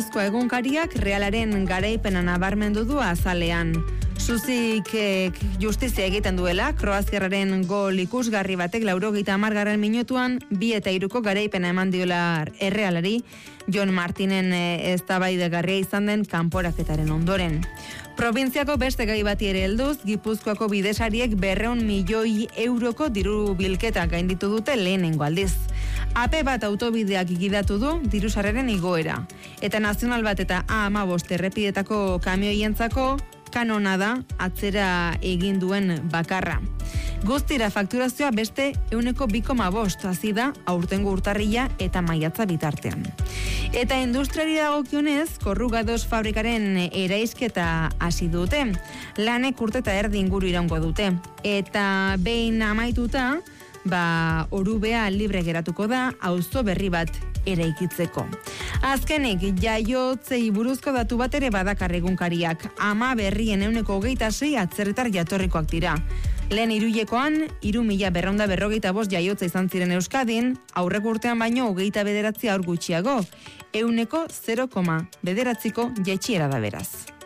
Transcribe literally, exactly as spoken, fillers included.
Egunkariak Realaren garaipena nabarmendu du azalean. Suzik justizia egiten duela, kroaziarraren gol ikusgarri batek laurogeita hamargarren minutuan bi eta hiruko garaipena eman diola Errealari, Jon Martinen eztabaidagarria izan den kanporaketaren ondoren. Probintziako beste gai bati ere helduz, Gipuzkoako bidesariek berreun milioi euroko diru bilketa gainditu dute lehenengo aldiz. A P bat autobideak gidatu du dirusarreren igoera. Eta nazional bat eta A hamabost errepidetako kamioientzako kanona da atzera egin duen bakarra. Guztira fakturazioa beste ehuneko bi koma bost hasi da aurtengo urtarrila eta maiatza bitartean. Eta industriari dagokionez, Korrugados fabrikaren eraisketa hasi dute. Lanek urte eta erdi inguru iraungo dute. Eta behin amaituta, ba, Orubea libre geratuko da auzo berri bat eraikitzeko. Azkenik, jaiotzei buruzko datu bat ere badakar egunkariak. Ama berrien ehuneko hogeita sei atzerritar jatorrikoak dira. Lehen hiruilekoan, hiru mila berrehun eta berrogeita bost jaiotza izan ziren Euskadin, aurreko urtean baino hogeita bederatzi haur gutxiago, ehuneko zero koma bederatziko jaitsiera da beraz.